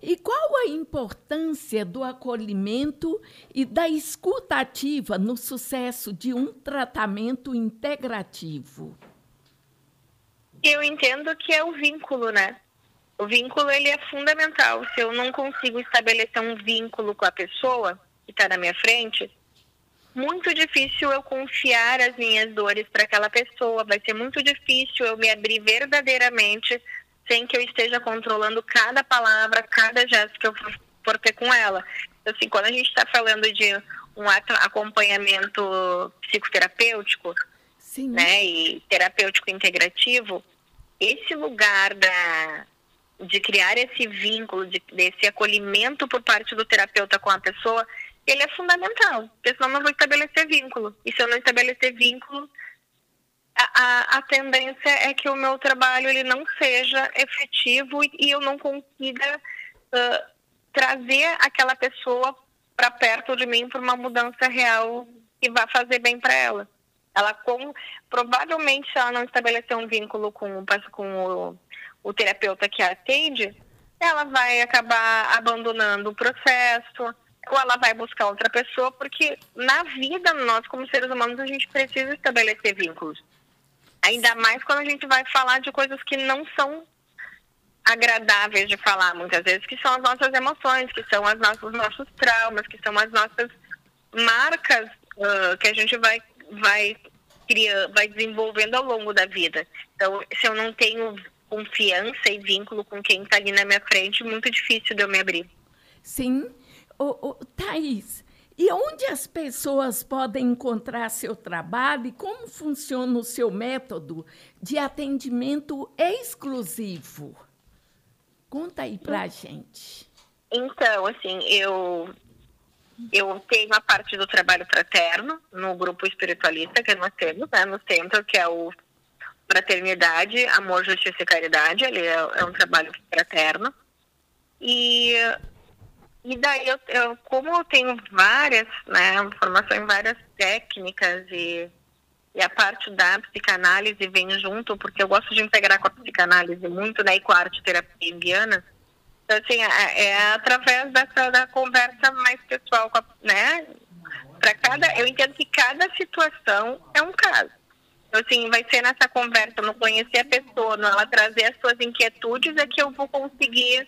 E qual a importância do acolhimento e da escuta ativa no sucesso de um tratamento integrativo? Eu entendo que é o vínculo, né? O vínculo, ele é fundamental. Se eu não consigo estabelecer um vínculo com a pessoa que está na minha frente, muito difícil eu confiar as minhas dores para aquela pessoa. Vai ser muito difícil eu me abrir verdadeiramente sem que eu esteja controlando cada palavra, cada gesto que eu for ter com ela. Assim, quando a gente está falando de um acompanhamento psicoterapêutico, Sim. né, e terapêutico integrativo, esse lugar de criar esse vínculo, desse acolhimento por parte do terapeuta com a pessoa, ele é fundamental, porque senão eu não vou estabelecer vínculo. E se eu não estabelecer vínculo, a tendência é que o meu trabalho ele não seja efetivo e eu não consiga trazer aquela pessoa para perto de mim para uma mudança real que vá fazer bem para ela. Provavelmente, se ela não estabelecer um vínculo com o terapeuta que a atende, ela vai acabar abandonando o processo, ou ela vai buscar outra pessoa, porque na vida, nós como seres humanos, a gente precisa estabelecer vínculos. Ainda mais quando a gente vai falar de coisas que não são agradáveis de falar, muitas vezes, que são as nossas emoções, que são os nossos traumas, que são as nossas marcas que a gente vai desenvolvendo ao longo da vida. Então, se eu não tenho confiança e vínculo com quem está ali na minha frente, muito difícil de eu me abrir. Sim. Thaís, e onde as pessoas podem encontrar seu trabalho e como funciona o seu método de atendimento exclusivo? Conta aí pra gente. Então, assim, eu tenho a parte do trabalho fraterno no grupo espiritualista que nós temos, né, no centro, que é o Fraternidade, Amor, Justiça e Caridade. Ele é um trabalho fraterno. E daí, como eu tenho várias, né, formação em várias técnicas e a parte da psicanálise vem junto, porque eu gosto de integrar com a psicanálise muito, né, e com a arte terapia indiana. Então, assim, é através da conversa mais pessoal, né, eu entendo que cada situação é um caso. Então, assim, vai ser nessa conversa, no conhecer a pessoa, no ela trazer as suas inquietudes, é que eu vou conseguir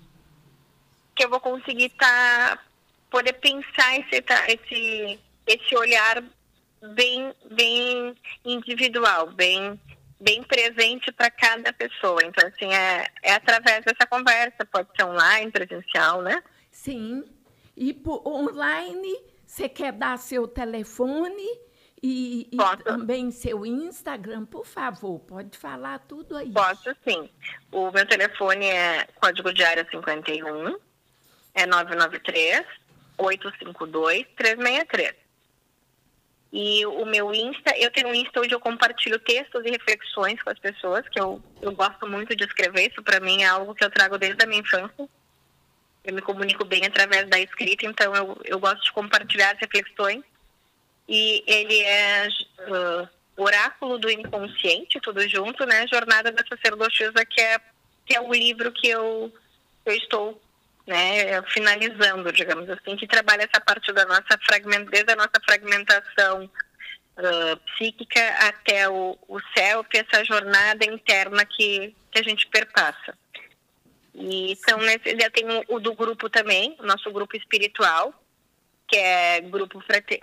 poder pensar esse olhar bem individual, bem presente para cada pessoa. Então, assim, é através dessa conversa, pode ser online, presencial, né? Sim. E por online, você quer dar seu telefone e também seu Instagram? Por favor, pode falar tudo aí. Posso, sim. O meu telefone é código de área 51, é 993-852-363. E o meu Insta, eu tenho um Insta onde eu compartilho textos e reflexões com as pessoas, que eu gosto muito de escrever. Isso para mim é algo que eu trago desde a minha infância. Eu me comunico bem através da escrita, então eu gosto de compartilhar as reflexões. E ele é Oráculo do Inconsciente, tudo junto, né? Jornada da Sacerdotisa, que é o livro que eu estou, né, finalizando, digamos assim, que trabalha essa parte da nossa desde a nossa fragmentação psíquica até o céu, que é essa jornada interna que a gente perpassa. E então, eu tenho o do grupo também, o nosso grupo espiritual, que é Grupo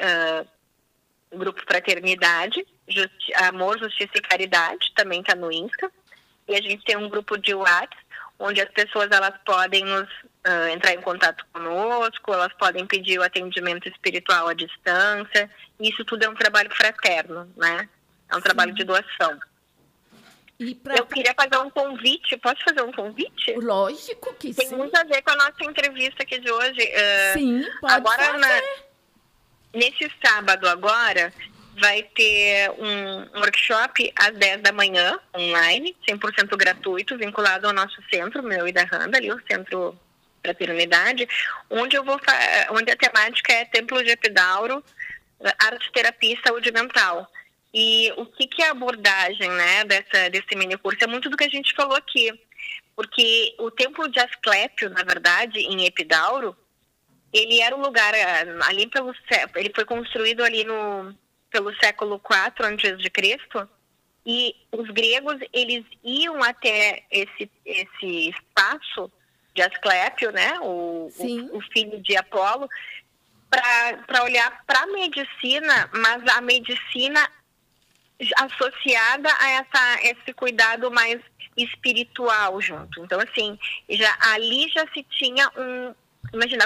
Fraternidade, Amor, Justiça e Caridade, também está no Insta. E a gente tem um grupo de WhatsApp, onde as pessoas elas podem entrar em contato conosco, elas podem pedir o atendimento espiritual à distância. Isso tudo é um trabalho fraterno, né? É um trabalho de doação. Eu queria fazer um convite. Posso fazer um convite? Lógico que sim. Tem muito a ver com a nossa entrevista aqui de hoje. Sim, pode agora, fazer. Nesse sábado agora, vai ter um workshop às 10 da manhã, online, 100% gratuito, vinculado ao nosso centro, meu e da Randa, ali o Centro Fraternidade, onde a temática é Templo de Epidauro, Arte Terapia e Saúde Mental. E o que é a abordagem, né, desse mini curso? É muito do que a gente falou aqui. porque o templo de Asclépio, na verdade, em Epidauro, ele era um lugar ali ele foi construído ali pelo século IV a.C., e os gregos, eles iam até esse espaço de Asclépio, né, o filho de Apolo, para olhar para a medicina, mas a medicina associada a esse cuidado mais espiritual junto. Então, assim, ali já se tinha imagina,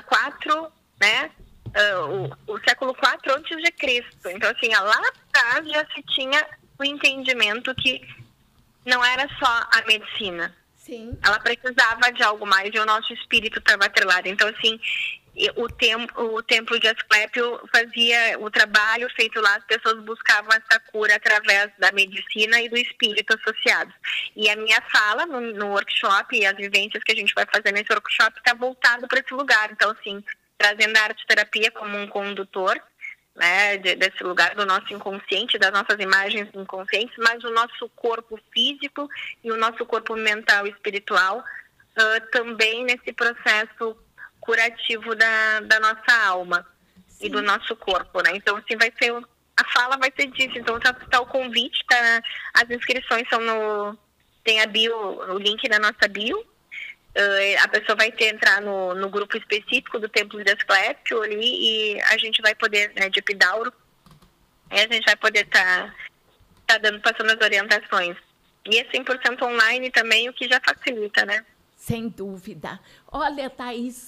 o século IV antes de Cristo. Então, assim, lá atrás já se tinha o entendimento que não era só a medicina. Sim. Ela precisava de algo mais e o nosso espírito estava atrelado. Então, assim, o templo de Asclépio fazia o trabalho feito lá, as pessoas buscavam essa cura através da medicina e do espírito associados. E a minha fala no workshop e as vivências que a gente vai fazer nesse workshop está voltado para esse lugar. Então, assim, trazendo a arte-terapia como um condutor, né, desse lugar do nosso inconsciente, das nossas imagens inconscientes, mas o nosso corpo físico e o nosso corpo mental e espiritual também nesse processo curativo da nossa alma. Sim. E do nosso corpo, né? Então, assim, a fala vai ser disso. Então, tá o convite, as inscrições são tem a bio, o link na nossa bio. A pessoa vai entrar no grupo específico do Templo de Asclépio ali, e a gente vai poder, né, de Epidauro, a gente vai poder passando as orientações. E é 100% online também, o que já facilita, né? Sem dúvida. Olha, Thaís,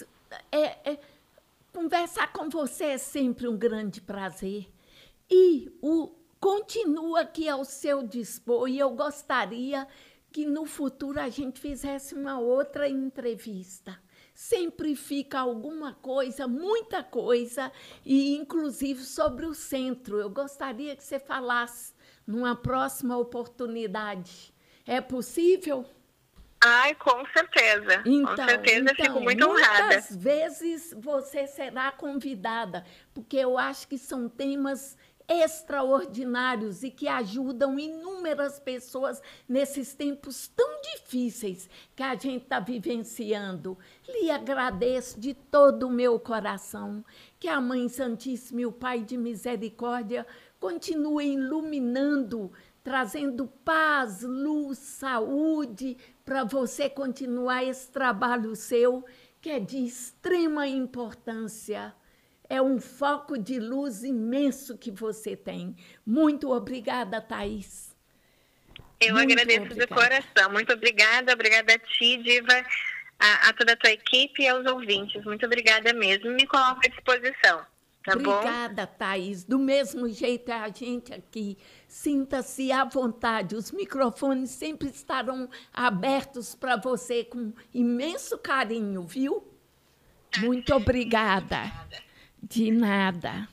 conversar com você é sempre um grande prazer. E continua aqui ao seu dispor, e eu gostaria que no futuro a gente fizesse uma outra entrevista. Sempre fica alguma coisa, muita coisa, e inclusive sobre o centro. Eu gostaria que você falasse numa próxima oportunidade. É possível? Ai, com certeza. Com certeza, fico muito honrada. Muitas vezes você será convidada, porque eu acho que são temas extraordinários e que ajudam inúmeras pessoas nesses tempos tão difíceis que a gente está vivenciando. Lhe agradeço de todo o meu coração. Que a Mãe Santíssima e o Pai de Misericórdia continuem iluminando, trazendo paz, luz, saúde, para você continuar esse trabalho seu, que é de extrema importância. É um foco de luz imenso que você tem. Muito obrigada, Thaís. Eu agradeço de coração. Muito obrigada. Obrigada a ti, Diva, a toda a tua equipe e aos ouvintes. Muito obrigada mesmo. Me coloco à disposição. Tá bom? Obrigada, Thaís. Do mesmo jeito, é a gente aqui. Sinta-se à vontade. Os microfones sempre estarão abertos para você com imenso carinho, viu? Muito obrigada. De nada.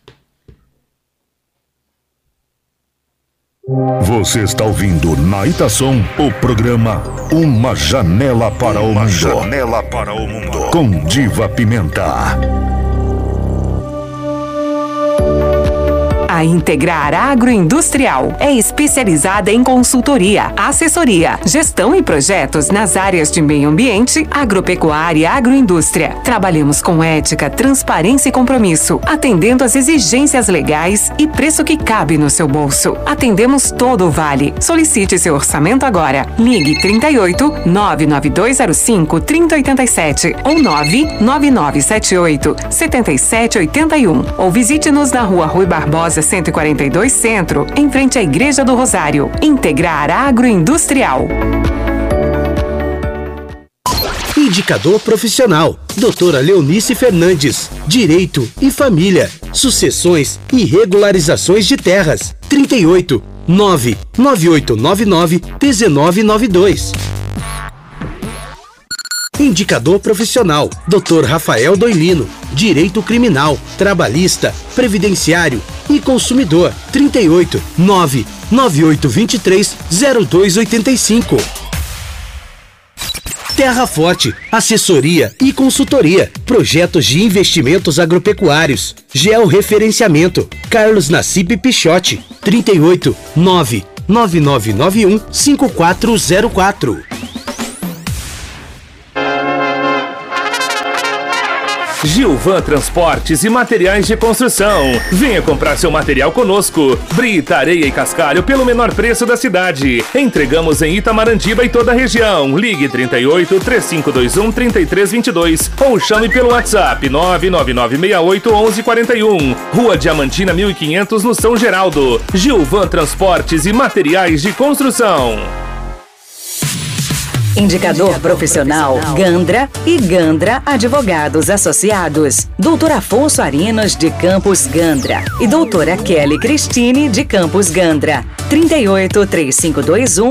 Você está ouvindo na Itação o programa Uma Janela para o Mundo. Uma Janela para o Mundo. Com Diva Pimenta. A Integrar Agroindustrial é especializada em consultoria, assessoria, gestão e projetos nas áreas de meio ambiente, agropecuária e agroindústria. Trabalhamos com ética, transparência e compromisso, atendendo às exigências legais e preço que cabe no seu bolso. Atendemos todo o Vale. Solicite seu orçamento agora. Ligue 38 99205 3087 ou 99978 7781 ou visite-nos na Rua Rui Barbosa 142 Centro, em frente à Igreja do Rosário. Integrar Agroindustrial. Indicador profissional. Doutora Leonice Fernandes. Direito e Família. Sucessões e regularizações de terras. 38 99899 1992. Indicador profissional. Dr. Rafael Doilino. Direito criminal, trabalhista, previdenciário e consumidor. 38 99823 0285. Terra Forte, assessoria e consultoria, projetos de investimentos agropecuários, georreferenciamento. Carlos Nassib Pichotti. 38 99991 5404. Gilvan Transportes e Materiais de Construção. Venha comprar seu material conosco. Brita, areia e cascalho pelo menor preço da cidade. Entregamos em Itamarandiba e toda a região. Ligue 38 3521 3322 ou chame pelo WhatsApp 99968 1141. Rua Diamantina 1500 no São Geraldo. Gilvan Transportes e Materiais de Construção. Indicador profissional Gandra e Gandra Advogados Associados. Doutor Afonso Arinos de Campos Gandra e doutora Kelly Cristine de Campos Gandra. 38 3521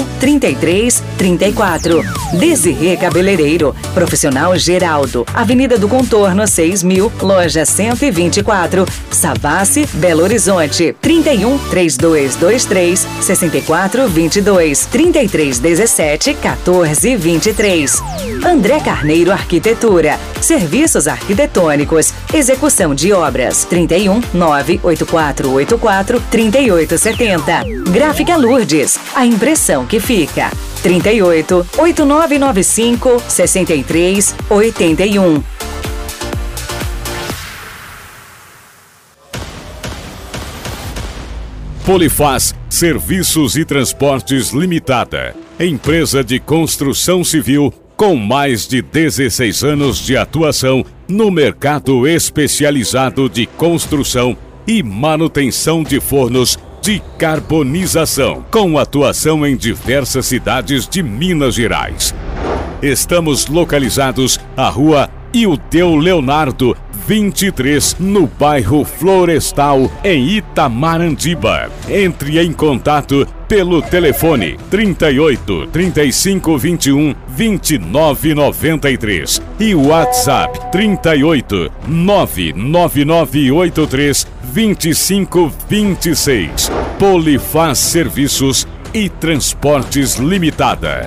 3334. Desirê Cabeleireiro, Profissional Geraldo, Avenida do Contorno 6000, Loja 124, Savassi, Belo Horizonte. 31 3223 6422 3317 1423. André Carneiro Arquitetura, Serviços Arquitetônicos, Execução de Obras. 31 98484 3870. Gráfica Lourdes, a impressão que fica. 38 8995 6381. Polifaz Serviços e Transportes Limitada. Empresa de construção civil com mais de 16 anos de atuação no mercado especializado de construção e manutenção de fornos de carbonização, com atuação em diversas cidades de Minas Gerais. Estamos localizados à Rua Ilteu Leonardo, 23, no bairro Florestal, em Itamarandiba. Entre em contato pelo telefone 38 35 21 29 93 e o WhatsApp 38 99983 25 26. Polifaz Serviços e Transportes Limitada.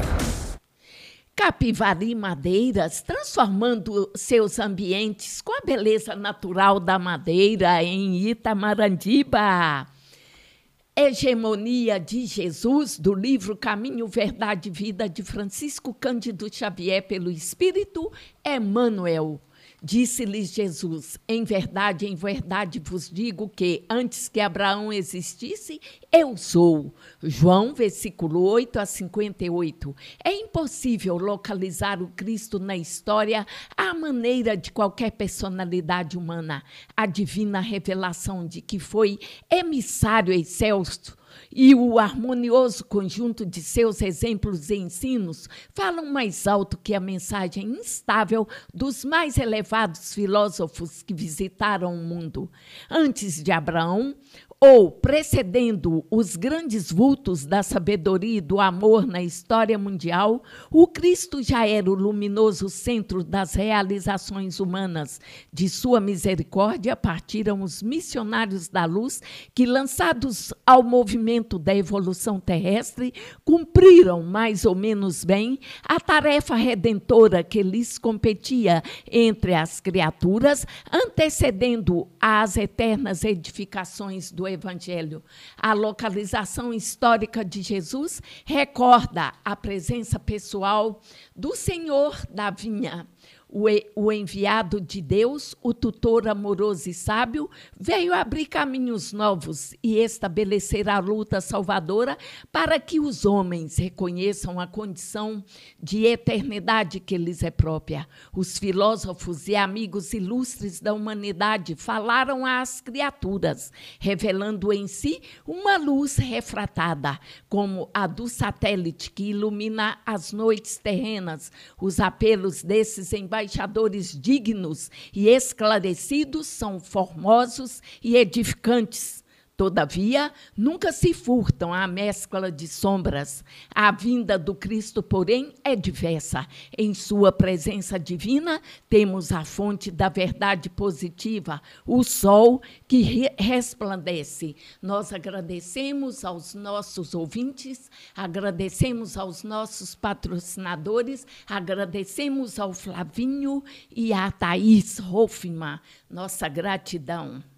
Capivari Madeiras, transformando seus ambientes com a beleza natural da madeira em Itamarandiba. Hegemonia de Jesus, do livro Caminho, Verdade e Vida, de Francisco Cândido Xavier, pelo Espírito Emmanuel. Disse-lhes Jesus: em verdade vos digo que, antes que Abraão existisse, eu sou. João, versículo 8 a 58. É impossível localizar o Cristo na história à maneira de qualquer personalidade humana. A divina revelação de que foi emissário excelso e o harmonioso conjunto de seus exemplos e ensinos falam mais alto que a mensagem instável dos mais elevados filósofos que visitaram o mundo. Antes de Abraão, ou precedendo os grandes vultos da sabedoria e do amor na história mundial, o Cristo já era o luminoso centro das realizações humanas. De sua misericórdia partiram os missionários da luz que, lançados ao movimento da evolução terrestre, cumpriram mais ou menos bem a tarefa redentora que lhes competia entre as criaturas, antecedendo às eternas edificações do Evangelho. A localização histórica de Jesus recorda a presença pessoal do Senhor da vinha. O enviado de Deus, o tutor amoroso e sábio, veio abrir caminhos novos e estabelecer a luta salvadora para que os homens reconheçam a condição de eternidade que lhes é própria. Os filósofos e amigos ilustres da humanidade falaram às criaturas, revelando em si uma luz refratada, como a do satélite que ilumina as noites terrenas. Os apelos desses embaixadores dignos e esclarecidos são formosos e edificantes. Todavia, nunca se furtam à mescla de sombras. A vinda do Cristo, porém, é diversa. Em sua presença divina, temos a fonte da verdade positiva, o sol que resplandece. Nós agradecemos aos nossos ouvintes, agradecemos aos nossos patrocinadores, agradecemos ao Flavinho e à Thaís Hoffmann. Nossa gratidão.